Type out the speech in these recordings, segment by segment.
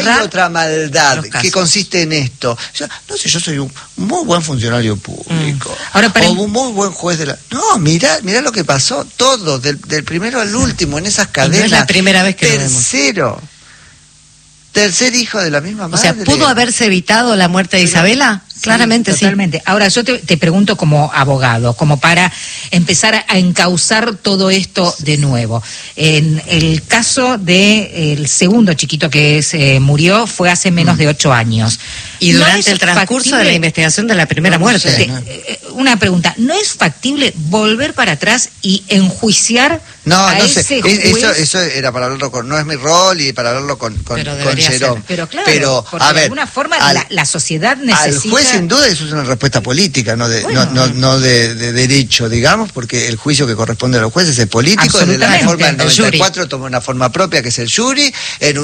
cerrar. Hay otra maldad que consiste en esto. Yo soy un muy buen funcionario público. Ahora, o un muy buen juez de la... No, mirá lo que pasó, todo, del primero al último, en esas cadenas. No es la primera vez que lo vemos. Tercer hijo de la misma madre. O sea, ¿pudo haberse evitado la muerte de Isabela? Claramente sí. Totalmente. Ahora, yo te pregunto como abogado, como para empezar a encauzar todo esto de nuevo. En el caso del segundo chiquito que murió fue hace menos de 8 años. Y durante el transcurso de la investigación de la primera muerte. Una pregunta, ¿no es factible volver para atrás y enjuiciar a ese juez? Eso era para hablarlo con... No es mi rol y para hablarlo con Jerón. Pero claro, porque de alguna forma la sociedad necesita... Al juez sin duda eso es una respuesta política, no de derecho, digamos, porque el juicio que corresponde a los jueces es político. De la forma del 94 toma una forma propia que es el jury, en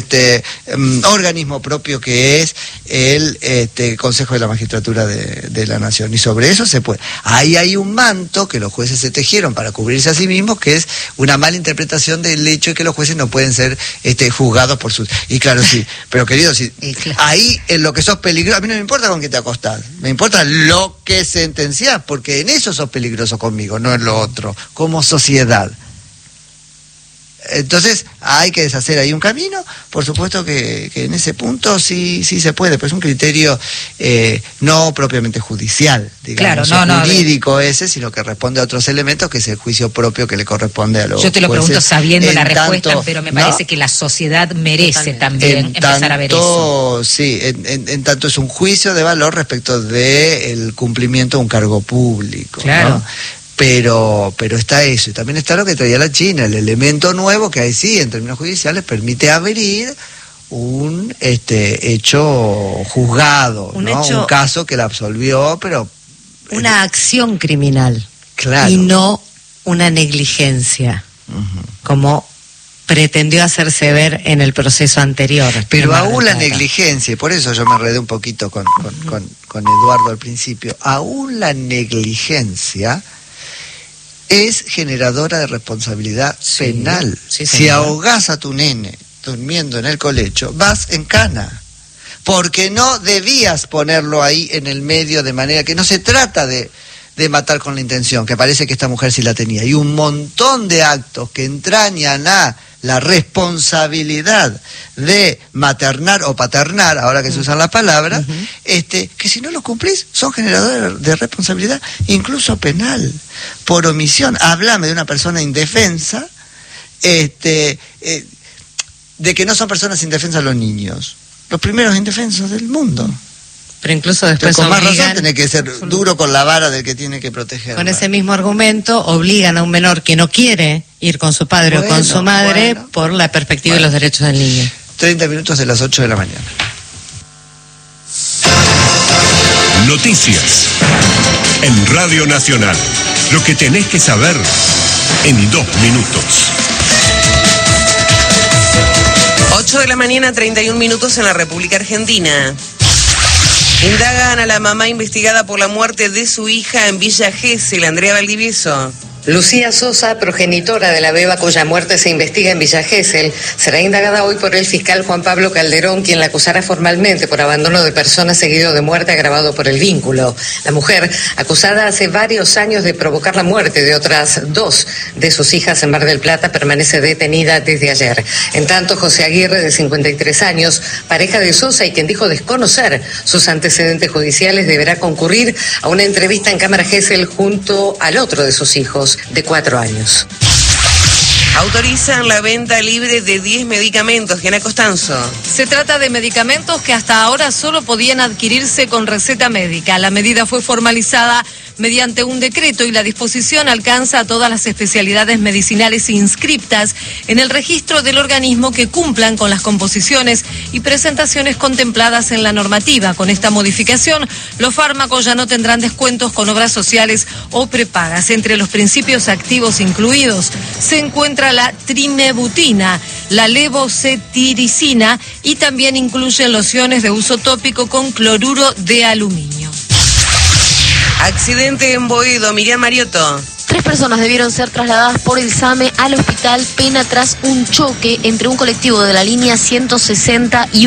un organismo propio que es el Consejo de la Magistratura de la Nación. Y sobre eso se puede... Ahí hay un manto que los jueces se tejieron para cubrirse a sí mismos, que es una mala interpretación del hecho de que los jueces no pueden ser juzgados por sus... Y claro, sí, pero querido, sí, ahí en lo que sos peligroso, a mí no me importa con qué te acostás, me importa lo que sentenciás, porque en eso sos peligroso conmigo, no en lo otro, como sociedad. Entonces hay que deshacer ahí un camino, por supuesto que en ese punto sí se puede, pero es un criterio no propiamente judicial, digamos, jurídico ese, sino que responde a otros elementos, que es el juicio propio que le corresponde a los jueces. Yo te lo pregunto sabiendo la respuesta, pero me parece que la sociedad merece también empezar a ver eso. Sí, en tanto es un juicio de valor respecto del cumplimiento de un cargo público, claro, ¿no? Pero está eso, y también está lo que traía la China, el elemento nuevo que ahí sí, en términos judiciales, permite abrir un hecho juzgado, un caso que la absolvió, pero... Una acción criminal, claro, y no una negligencia, como pretendió hacerse ver en el proceso anterior. Pero aún la negligencia, y por eso yo me enredé un poquito con Eduardo al principio, aún la negligencia es generadora de responsabilidad penal. Si ahogás a tu nene durmiendo en el colecho, vas en cana, porque no debías ponerlo ahí en el medio, de manera que no se trata de matar con la intención, que parece que esta mujer sí la tenía, y un montón de actos que entrañan a la responsabilidad de maternar o paternar, ahora que se usan las palabras, que si no lo cumplís son generadores de responsabilidad, incluso penal, por omisión. Háblame de una persona indefensa, de que no son personas indefensas los niños, los primeros indefensos del mundo. Pero incluso después con más razón tiene que ser duro con la vara del que tiene que proteger. Con ese mismo argumento obligan a un menor que no quiere ir con su padre o con su madre por la perspectiva de los derechos del niño. 30 minutos de las 8 de la mañana. Noticias en Radio Nacional. Lo que tenés que saber en 2 minutos. 8 de la mañana, 31 minutos en la República Argentina. Indagan a la mamá investigada por la muerte de su hija en Villa Gesell, Andrea Valdivieso. Lucía Sosa, progenitora de la beba cuya muerte se investiga en Villa Gesell, será indagada hoy por el fiscal Juan Pablo Calderón, quien la acusará formalmente por abandono de persona seguido de muerte agravado por el vínculo. La mujer, acusada hace varios años de provocar la muerte de otras 2 de sus hijas en Mar del Plata, permanece detenida desde ayer. En tanto, José Aguirre, de 53 años, pareja de Sosa y quien dijo desconocer sus antecedentes judiciales, deberá concurrir a una entrevista en Cámara Gesell junto al otro de sus hijos, de 4 años. Autorizan la venta libre de 10 medicamentos. Diana Costanzo. Se trata de medicamentos que hasta ahora solo podían adquirirse con receta médica. La medida fue formalizada mediante un decreto y la disposición alcanza a todas las especialidades medicinales inscriptas en el registro del organismo que cumplan con las composiciones y presentaciones contempladas en la normativa. Con esta modificación, los fármacos ya no tendrán descuentos con obras sociales o prepagas. Entre los principios activos incluidos se encuentra la trimebutina, la levocetiricina y también incluyen lociones de uso tópico con cloruro de aluminio. Accidente en Boedo, Miriam Mariotto. 3 personas debieron ser trasladadas por el SAME al hospital Pena tras un choque entre un colectivo de la línea 160 y